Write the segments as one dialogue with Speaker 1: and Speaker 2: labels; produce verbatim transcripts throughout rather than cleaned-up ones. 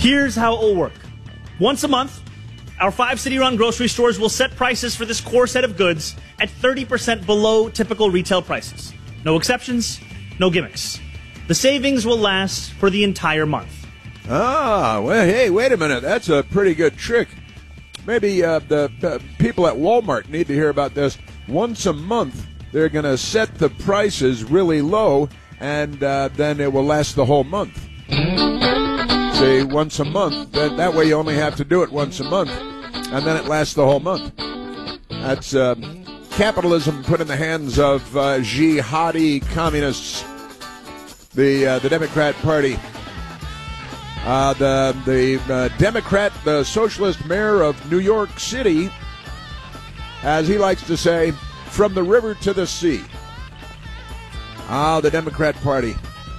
Speaker 1: Here's how it will work. Once a month, our five city-run grocery stores will set prices for this core set of goods at thirty percent below typical retail prices. No exceptions, no gimmicks. The savings will last for the entire month.
Speaker 2: Ah, well, hey, wait a minute. That's a pretty good trick. Maybe uh, the uh, people at Walmart need to hear about this. Once a month, they're going to set the prices really low, and uh, then it will last the whole month. See, once a month. That, that way you only have to do it once a month, and then it lasts the whole month. That's uh, capitalism put in the hands of uh, jihadi communists. The uh, the Democrat Party. Uh, the the uh, Democrat, the socialist mayor of New York City, as he likes to say, from the river to the sea. Ah, the Democrat Party.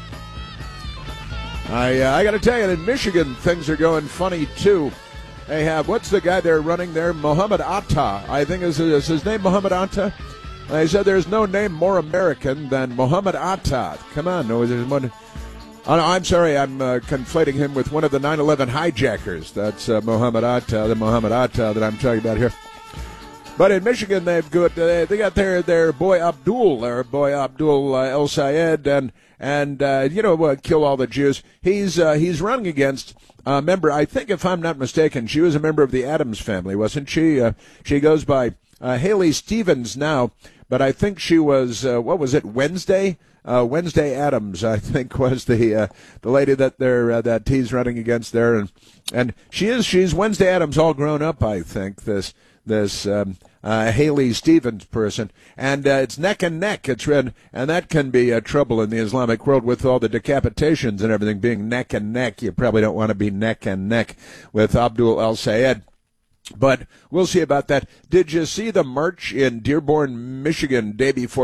Speaker 2: I uh, I got to tell you, in Michigan, things are going funny, too. They have, what's the guy they're running there? Mohammed Atta. I think is, is his name Mohammed Atta? They said there's no name more American than Mohammed Atta. Come on, no, there's one. Oh, no, I'm sorry, I'm uh, conflating him with one of the nine eleven hijackers. That's uh, Mohammed Atta, the Mohammed Atta that I'm talking about here. But in Michigan, they've got uh, they got their their boy Abdul, their boy Abdul uh, El Sayed, and and uh, you know uh, kill all the Jews. He's uh, he's running against a member. I think, if I'm not mistaken, she was a member of the Addams family, wasn't she? Uh, she goes by uh, Haley Stevens now, but I think she was uh, what was it Wednesday? Uh, Wednesday Addams, I think, was the uh, the lady that they're uh, that he's running against there, and and she is she's Wednesday Addams all grown up. I think this this um, uh, Haley Stevens person, and uh, it's neck and neck. It's red, and that can be uh, trouble in the Islamic world with all the decapitations and everything being neck and neck. You probably don't want to be neck and neck with Abdul El Sayed. But we'll see about that. Did you see the march in Dearborn, Michigan, day before